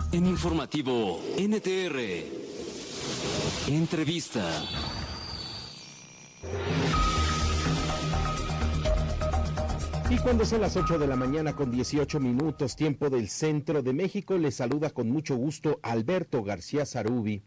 En Informativo NTR. Entrevista. Y cuando son las 8 de la mañana con 18 minutos, tiempo del centro de México, les saluda con mucho gusto Alberto García Zarubi.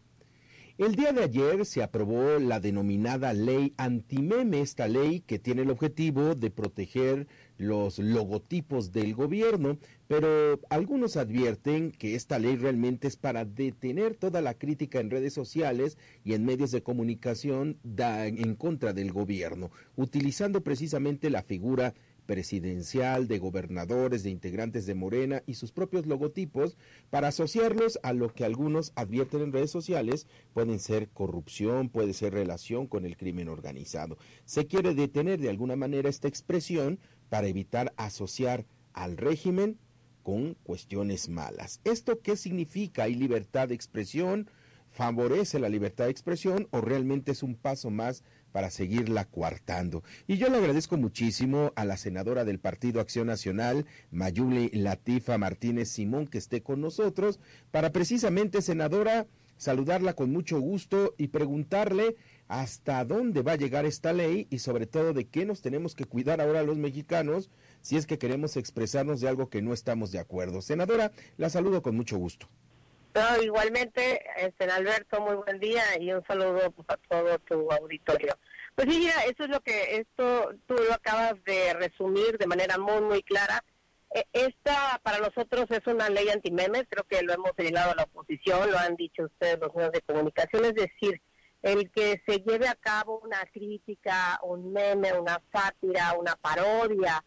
El día de ayer se aprobó la denominada ley antimeme, esta ley que tiene el objetivo de proteger los logotipos del gobierno, pero algunos advierten que esta ley realmente es para detener toda la crítica en redes sociales y en medios de comunicación en contra del gobierno, utilizando precisamente la figura presidencial, de gobernadores, de integrantes de Morena y sus propios logotipos para asociarlos a lo que algunos advierten en redes sociales pueden ser corrupción, puede ser relación con el crimen organizado. Se quiere detener de alguna manera esta expresión para evitar asociar al régimen con cuestiones malas. ¿Esto qué significa? ¿Hay libertad de expresión? ¿Favorece la libertad de expresión o realmente es un paso más para seguirla coartando? Y yo le agradezco muchísimo a la senadora del Partido Acción Nacional, Mayuli Latifa Martínez Simón, que esté con nosotros, para precisamente, senadora, saludarla con mucho gusto y preguntarle hasta dónde va a llegar esta ley y sobre todo de qué nos tenemos que cuidar ahora los mexicanos si es que queremos expresarnos de algo que no estamos de acuerdo. Senadora, la saludo con mucho gusto. No, igualmente, Alberto, muy buen día y un saludo a todo tu auditorio. Pues sí, mira, eso es lo que tú lo acabas de resumir de manera muy, muy clara. Esta para nosotros es una ley antimemes, creo que lo hemos señalado a la oposición, lo han dicho ustedes los medios de comunicación, es decir, el que se lleve a cabo una crítica, un meme, una sátira, una parodia,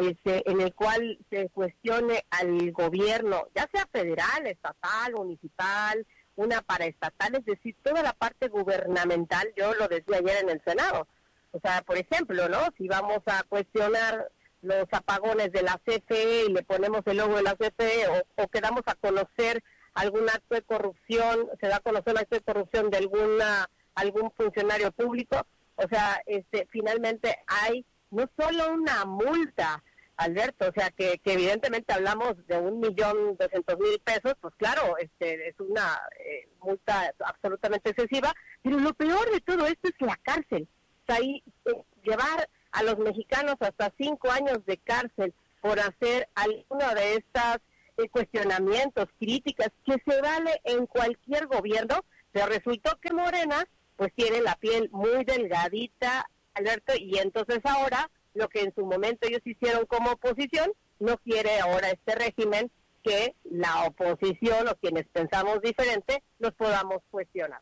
en el cual se cuestione al gobierno, ya sea federal, estatal, municipal, una paraestatal, es decir, toda la parte gubernamental. Yo lo decía ayer en el Senado. O sea, por ejemplo, ¿no? Si vamos a cuestionar los apagones de la CFE y le ponemos el logo de la CFE o que damos a conocer algún acto de corrupción, se da a conocer un acto de corrupción de algún funcionario público, o sea, finalmente hay no solo una multa, Alberto, o sea, que evidentemente hablamos de 1.200.000 pesos, pues claro, es una multa absolutamente excesiva, pero lo peor de todo esto es la cárcel. O sea, ahí, llevar a los mexicanos hasta 5 años de cárcel por hacer alguno de estas cuestionamientos, críticas, que se vale en cualquier gobierno, pero resultó que Morena pues tiene la piel muy delgadita, Alberto, y entonces ahora lo que en su momento ellos hicieron como oposición, no quiere ahora este régimen que la oposición o quienes pensamos diferente los podamos cuestionar.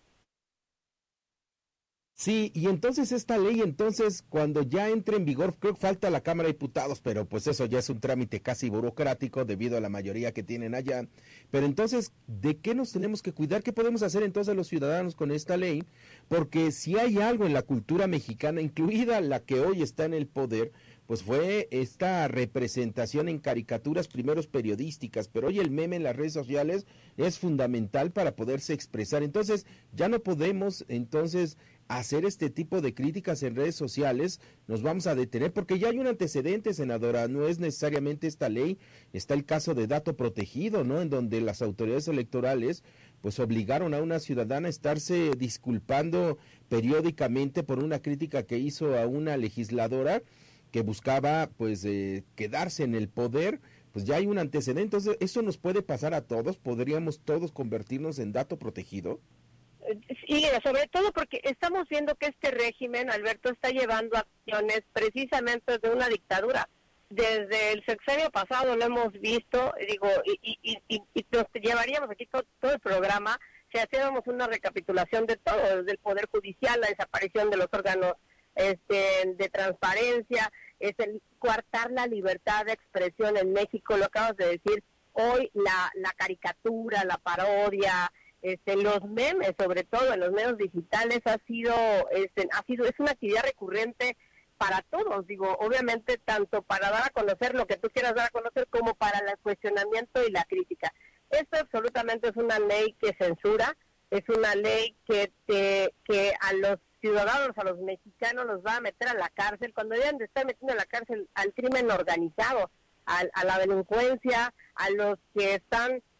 Sí, y entonces esta ley, cuando ya entre en vigor, creo que falta la Cámara de Diputados, pero pues eso ya es un trámite casi burocrático debido a la mayoría que tienen allá. Pero entonces, ¿de qué nos tenemos que cuidar? ¿Qué podemos hacer entonces los ciudadanos con esta ley? Porque si hay algo en la cultura mexicana, incluida la que hoy está en el poder, pues fue esta representación en caricaturas, primeros periodísticas, pero hoy el meme en las redes sociales es fundamental para poderse expresar. Entonces, ya no podemos, hacer este tipo de críticas en redes sociales, nos vamos a detener, porque ya hay un antecedente, senadora, no es necesariamente esta ley, está el caso de dato protegido, ¿no? En donde las autoridades electorales, pues obligaron a una ciudadana a estarse disculpando periódicamente por una crítica que hizo a una legisladora que buscaba, pues, quedarse en el poder. Pues ya hay un antecedente, entonces, ¿eso nos puede pasar a todos? ¿Podríamos todos convertirnos en dato protegido? Sí, sobre todo porque estamos viendo que este régimen, Alberto, está llevando acciones precisamente de una dictadura. Desde el sexenio pasado lo hemos visto, digo, y nos llevaríamos aquí todo el programa si hacíamos una recapitulación de todo, desde el Poder Judicial, la desaparición de los órganos de transparencia, es el coartar la libertad de expresión en México, lo acabas de decir, hoy la caricatura, la parodia, los memes, sobre todo en los medios digitales, es una actividad recurrente para todos, digo, obviamente tanto para dar a conocer lo que tú quieras dar a conocer como para el cuestionamiento y la crítica. Esto absolutamente es una ley que censura, es una ley que a los ciudadanos, a los mexicanos los va a meter a la cárcel, cuando deben de estar metiendo a la cárcel al crimen organizado, a la delincuencia, a los que están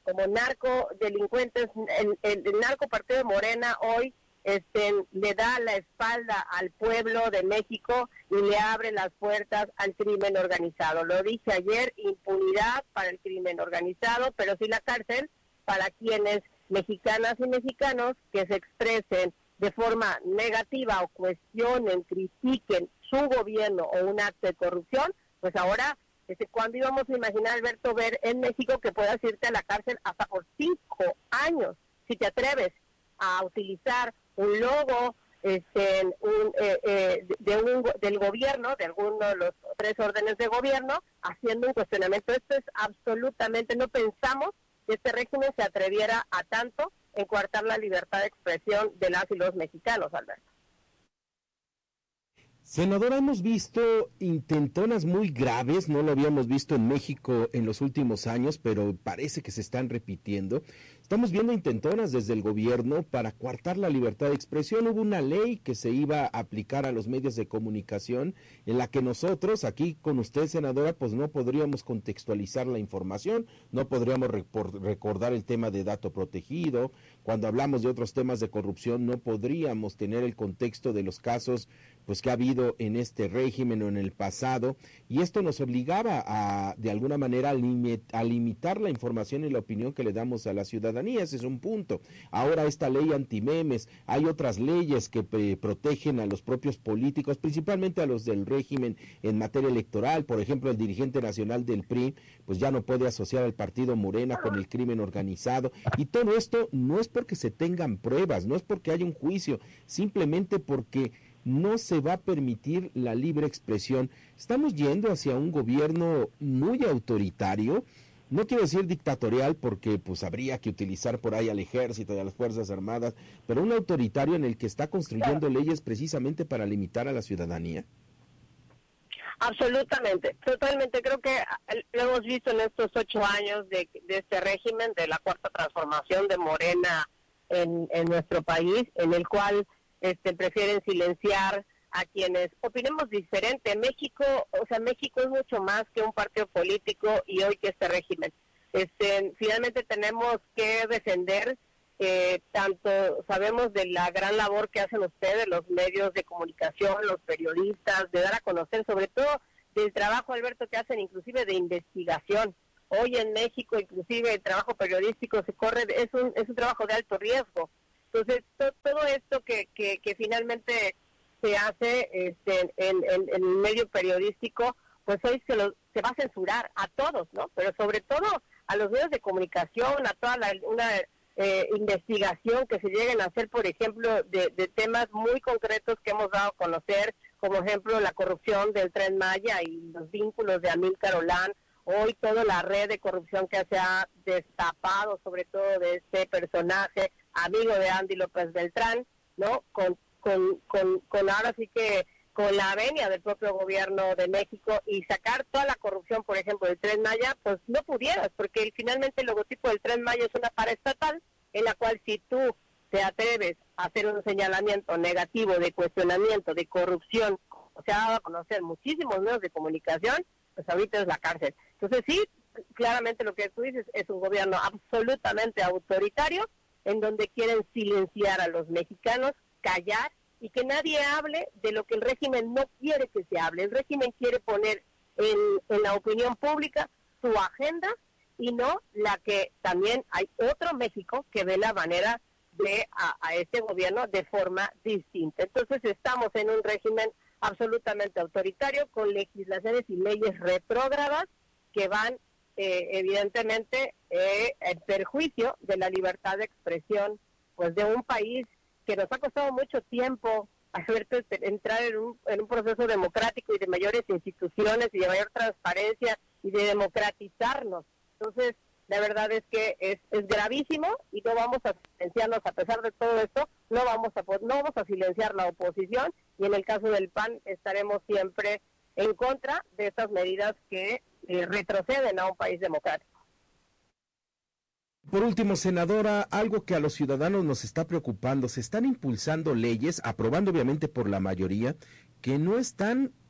como narcodelincuentes. El narcopartido de Morena hoy le da la espalda al pueblo de México y le abre las puertas al crimen organizado. Lo dije ayer, impunidad para el crimen organizado, pero sí la cárcel para quienes, mexicanas y mexicanos, que se expresen de forma negativa o cuestionen, critiquen su gobierno o un acto de corrupción. Pues ahora, ¿cuándo íbamos a imaginar, Alberto, ver en México que puedas irte a la cárcel hasta por 5 años si te atreves a utilizar un logo del gobierno, de alguno de los 3 órdenes de gobierno, haciendo un cuestionamiento? Esto es absolutamente, no pensamos que este régimen se atreviera a tanto en coartar la libertad de expresión de las y los mexicanos, Alberto. Senadora, hemos visto intentonas muy graves, no lo habíamos visto en México en los últimos años, pero parece que se están repitiendo. Estamos viendo intentonas desde el gobierno para coartar la libertad de expresión. Hubo una ley que se iba a aplicar a los medios de comunicación en la que nosotros, aquí con usted, senadora, pues no podríamos contextualizar la información, no podríamos recordar el tema de dato protegido. Cuando hablamos de otros temas de corrupción, no podríamos tener el contexto de los casos pues que ha habido en este régimen o en el pasado, y esto nos obligaba a, de alguna manera, a limitar la información y la opinión que le damos a la ciudadanía. Ese es un punto. Ahora esta ley antimemes, hay otras leyes que protegen a los propios políticos, principalmente a los del régimen en materia electoral. Por ejemplo, el dirigente nacional del PRI, pues ya no puede asociar al partido Morena con el crimen organizado, y todo esto no es porque se tengan pruebas, no es porque haya un juicio, simplemente porque no se va a permitir la libre expresión. Estamos yendo hacia un gobierno muy autoritario, no quiero decir dictatorial porque pues habría que utilizar por ahí al ejército y a las fuerzas armadas, pero un autoritario en el que está construyendo leyes precisamente para limitar a la ciudadanía. Absolutamente, totalmente. Creo que lo hemos visto en estos 8 años de este régimen, de la cuarta transformación de Morena en nuestro país, en el cual prefieren silenciar a quienes opinemos diferente. México es mucho más que un partido político y hoy que este régimen. Finalmente tenemos que defender, tanto sabemos de la gran labor que hacen ustedes, los medios de comunicación, los periodistas, de dar a conocer, sobre todo del trabajo, Alberto, que hacen inclusive de investigación. Hoy en México, inclusive el trabajo periodístico es un trabajo de alto riesgo. Entonces, todo esto que finalmente se hace en el medio periodístico, pues hoy se va a censurar a todos, ¿no? Pero sobre todo a los medios de comunicación, a toda una investigación que se lleguen a hacer, por ejemplo, de temas muy concretos que hemos dado a conocer, como ejemplo la corrupción del Tren Maya y los vínculos de Amílcar Olán. Hoy toda la red de corrupción que se ha destapado, sobre todo de este personaje, amigo de Andy López Beltrán, ¿no? Con ahora sí que con la venia del propio gobierno de México, y sacar toda la corrupción, por ejemplo, del Tren Maya, pues no pudieras, porque finalmente el logotipo del Tren Maya es una paraestatal en la cual si tú te atreves a hacer un señalamiento negativo de cuestionamiento, de corrupción, o sea, ha dado a conocer muchísimos medios de comunicación, pues ahorita es la cárcel. Entonces sí, claramente lo que tú dices es un gobierno absolutamente autoritario, en donde quieren silenciar a los mexicanos, callar, y que nadie hable de lo que el régimen no quiere que se hable. El régimen quiere poner en la opinión pública su agenda, y no la que también hay otro México que ve la manera de a este gobierno de forma distinta. Entonces estamos en un régimen absolutamente autoritario, con legislaciones y leyes retrógradas que van evidentemente en perjuicio de la libertad de expresión, pues de un país que nos ha costado mucho tiempo entrar en un proceso democrático y de mayores instituciones y de mayor transparencia y de democratizarnos. Entonces, la verdad es que es gravísimo, y no vamos a silenciarnos a pesar de todo esto. No vamos a silenciar la oposición, y en el caso del PAN estaremos siempre en contra de estas medidas que retroceden a un país democrático. Por último, senadora, algo que a los ciudadanos nos está preocupando: se están impulsando leyes, aprobando obviamente por la mayoría, que no están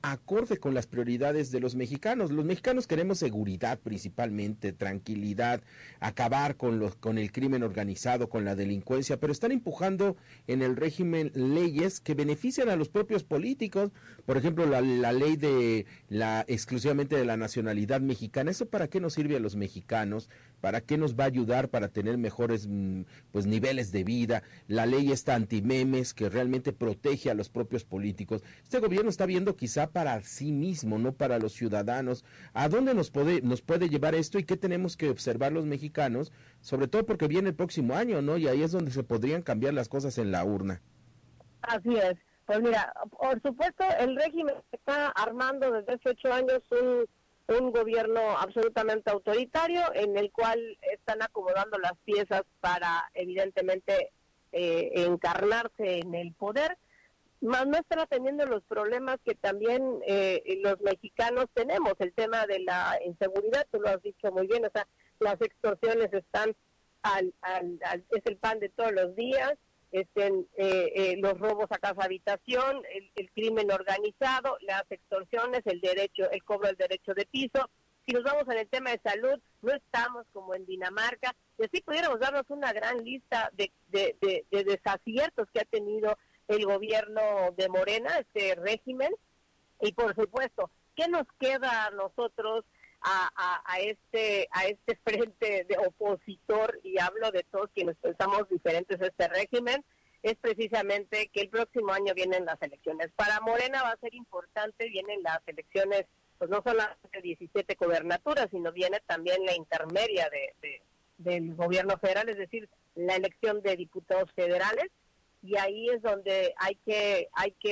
acorde con las prioridades de los mexicanos. Los mexicanos queremos seguridad principalmente, tranquilidad, acabar con el crimen organizado, con la delincuencia, pero están empujando en el régimen leyes que benefician a los propios políticos. Por ejemplo, la ley de exclusivamente de la nacionalidad mexicana. ¿Eso para qué nos sirve a los mexicanos? ¿Para qué nos va a ayudar para tener mejores pues niveles de vida? La ley esta antimemes que realmente protege a los propios políticos. Este gobierno está viendo quizá para sí mismo, no para los ciudadanos. ¿A dónde nos puede llevar esto y qué tenemos que observar los mexicanos? Sobre todo porque viene el próximo año, ¿no? Y ahí es donde se podrían cambiar las cosas en la urna. Así es. Pues mira, por supuesto, el régimen está armando desde hace 8 años un gobierno absolutamente autoritario en el cual están acomodando las piezas para evidentemente encarnarse en el poder, más no están atendiendo los problemas que también los mexicanos tenemos, el tema de la inseguridad, tú lo has dicho muy bien, o sea, las extorsiones están es el pan de todos los días, los robos a casa habitación, el crimen organizado, las extorsiones, el cobro del derecho de piso. Si nos vamos en el tema de salud, no estamos como en Dinamarca, y así pudiéramos darnos una gran lista de desaciertos que ha tenido el gobierno de Morena, este régimen, y por supuesto, ¿qué nos queda a nosotros a este frente de opositor, y hablo de todos quienes pensamos diferentes a este régimen? Es precisamente que el próximo año vienen las elecciones. Para Morena va a ser importante, vienen las elecciones, pues no solamente 17 gobernaturas, sino viene también la intermedia del gobierno federal, es decir, la elección de diputados federales, y ahí es donde hay que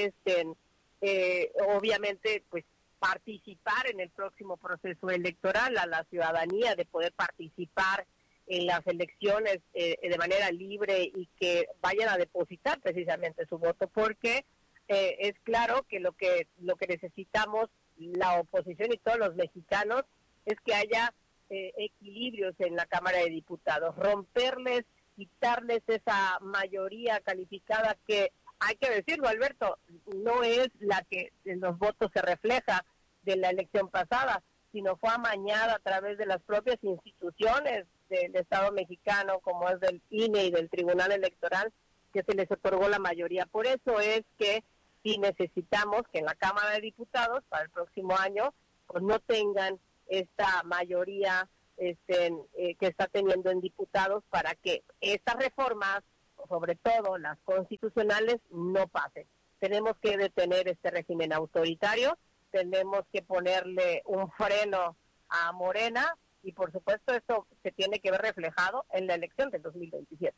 obviamente, pues, participar en el próximo proceso electoral, a la ciudadanía de poder participar en las elecciones de manera libre y que vayan a depositar precisamente su voto, porque es claro que lo que necesitamos la oposición y todos los mexicanos es que haya equilibrios en la Cámara de Diputados, romperles, quitarles esa mayoría calificada que, hay que decirlo, Alberto, no es la que en los votos se refleja de la elección pasada, sino fue amañada a través de las propias instituciones del Estado mexicano, como es del INE y del Tribunal Electoral, que se les otorgó la mayoría. Por eso es que sí necesitamos que en la Cámara de Diputados para el próximo año pues no tengan esta mayoría que está teniendo en diputados, para que estas reformas, sobre todo las constitucionales, no pasen. Tenemos que detener este régimen autoritario, tenemos que ponerle un freno a Morena, y por supuesto esto se tiene que ver reflejado en la elección del 2027.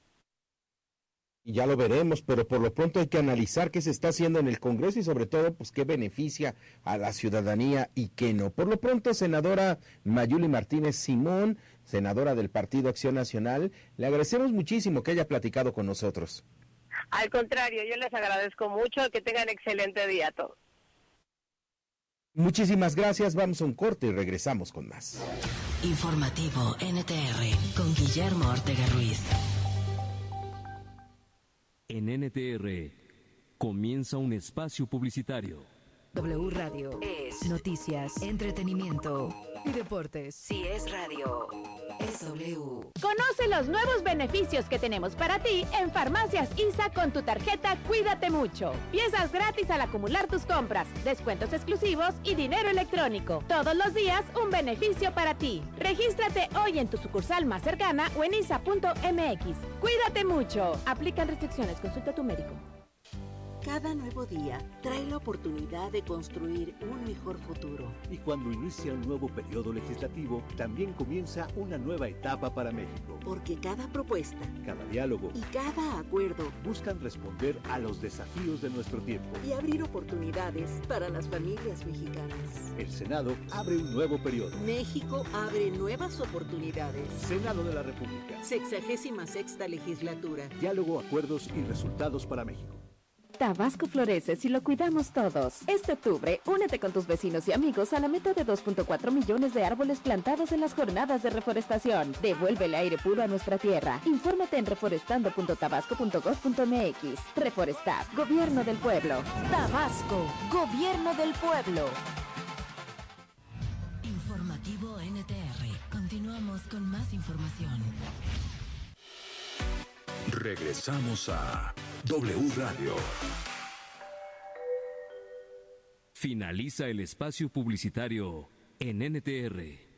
Y ya lo veremos, pero por lo pronto hay que analizar qué se está haciendo en el Congreso y sobre todo, pues, qué beneficia a la ciudadanía y qué no. Por lo pronto, senadora Mayuli Martínez Simón, senadora del Partido Acción Nacional, le agradecemos muchísimo que haya platicado con nosotros. Al contrario, yo les agradezco mucho, que tengan excelente día a todos. Muchísimas gracias, vamos a un corte y regresamos con más. Informativo NTR con Guillermo Ortega Ruiz. En NTR comienza un espacio publicitario. W Radio es noticias, entretenimiento y deportes. Si es radio, es W. Conoce los nuevos beneficios que tenemos para ti en Farmacias ISA con tu tarjeta Cuídate Mucho. Piezas gratis al acumular tus compras, descuentos exclusivos y dinero electrónico. Todos los días un beneficio para ti. Regístrate hoy en tu sucursal más cercana o en isa.mx. Cuídate mucho. Aplican restricciones. Consulta a tu médico. Cada nuevo día trae la oportunidad de construir un mejor futuro. Y cuando inicia un nuevo periodo legislativo, también comienza una nueva etapa para México. Porque cada propuesta, cada diálogo y cada acuerdo buscan responder a los desafíos de nuestro tiempo y abrir oportunidades para las familias mexicanas. El Senado abre un nuevo periodo. México abre nuevas oportunidades. Senado de la República. 66ª legislatura. Diálogo, acuerdos y resultados para México. Tabasco florece si lo cuidamos todos. Este octubre, únete con tus vecinos y amigos a la meta de 2.4 millones de árboles plantados en las jornadas de reforestación. Devuélvele aire puro a nuestra tierra. Infórmate en reforestando.tabasco.gov.mx. Reforestar, Gobierno del Pueblo. Tabasco, Gobierno del Pueblo. Informativo NTR. Continuamos con más información. Regresamos a W Radio. Finaliza el espacio publicitario en NTR.